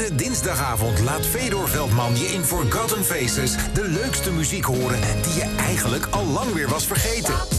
Iedere dinsdagavond laat Fedor Veldman je in Forgotten Faces de leukste muziek horen die je eigenlijk al lang weer was vergeten.